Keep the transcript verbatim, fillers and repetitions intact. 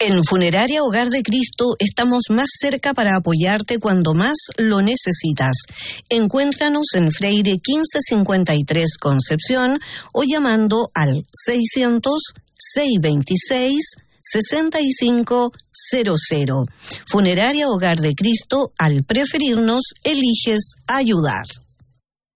En Funeraria Hogar de Cristo estamos más cerca para apoyarte cuando más lo necesitas. Encuéntranos en Freire quince cincuenta y tres Concepción o llamando al seiscientos, seiscientos veintiséis, sesenta y cinco cero cero. Funeraria Hogar de Cristo, al preferirnos, eliges ayudar.